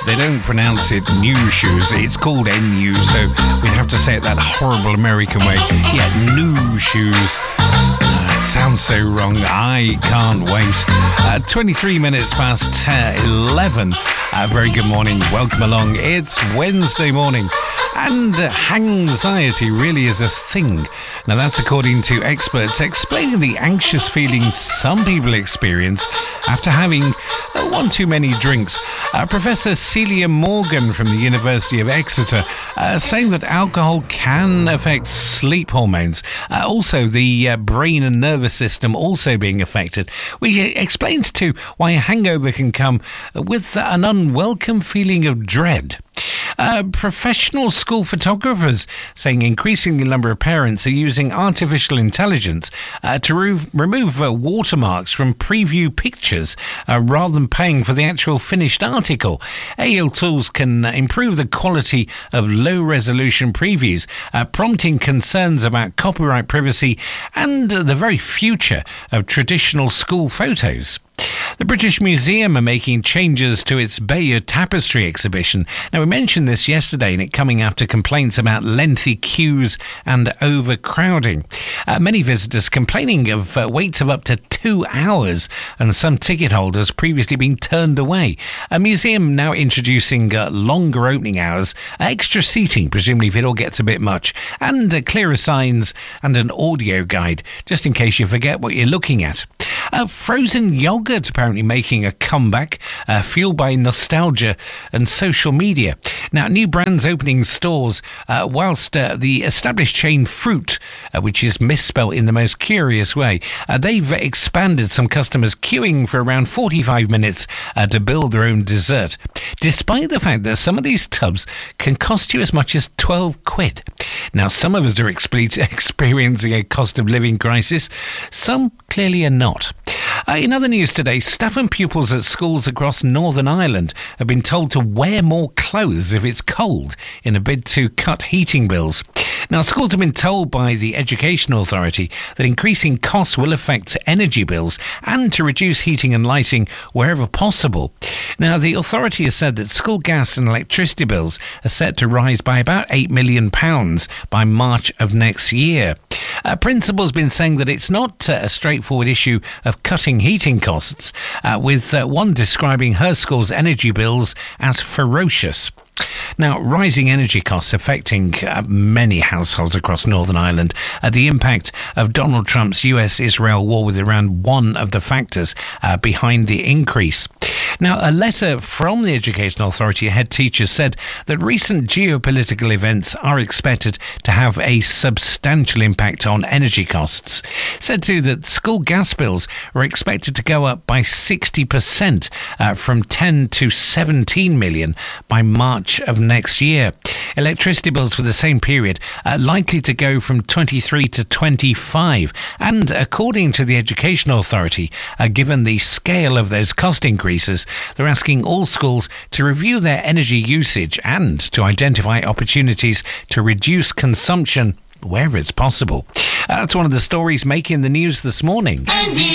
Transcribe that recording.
They don't pronounce it new shoes. It's called NU, so we have to say it that horrible American way. Yeah, new shoes. Sounds so wrong. I can't wait. 23 minutes past 11. Very good morning. Welcome along. It's Wednesday morning. And anxiety really is a thing. Now, that's according to experts explaining the anxious feelings some people experience after having one too many drinks. Professor Celia Morgan from the University of Exeter saying that alcohol can affect sleep hormones. Also, the brain and nervous system also being affected, which explains too why a hangover can come with an unwelcome feeling of dread. Professional school photographers saying increasingly the number of parents are using artificial intelligence to remove watermarks from preview pictures rather than paying for the actual finished article. AI tools can improve the quality of low-resolution previews, prompting concerns about copyright privacy and the very future of traditional school photos. The British Museum are making changes to its Bayeux Tapestry exhibition. Now, we mentioned this yesterday, and it coming after complaints about lengthy queues and overcrowding. Many visitors complaining of waits of up to 2 hours, and some ticket holders previously being turned away. A museum now introducing longer opening hours, extra seating, presumably if it all gets a bit much, and clearer signs and an audio guide, just in case you forget what you're looking at. Frozen yogurt apparently making a comeback, fueled by nostalgia and social media. Now, new brands opening stores, whilst the established chain Fruit, which is misspelled in the most curious way, they've expanded some customers queuing for around 45 minutes to build their own dessert, despite the fact that some of these tubs can cost you as much as 12 quid. Now, some of us are experiencing a cost of living crisis. Some clearly are not. In other news today, staff and pupils at schools across Northern Ireland have been told to wear more clothes if it's cold in a bid to cut heating bills. Now, schools have been told by the Education Authority that increasing costs will affect energy bills and to reduce heating and lighting wherever possible. Now, the authority has said that school gas and electricity bills are set to rise by about £8 million by March of next year. Principal's been saying that it's not a straightforward issue of cutting heating costs, with one describing her school's energy bills as ferocious. Now, rising energy costs affecting many households across Northern Ireland. The impact of Donald Trump's US-Israel war with Iran, one of the factors behind the increase. Now, a letter from the Education Authority head teachers said that recent geopolitical events are expected to have a substantial impact on energy costs. Said too that school gas bills are expected to go up by 60% from 10 to 17 million by March of next year. Electricity bills for the same period are likely to go from 23 to 25. And according to the Education Authority, given the scale of those cost increases, they're asking all schools to review their energy usage and to identify opportunities to reduce consumption wherever it's possible. That's one of the stories making the news this morning.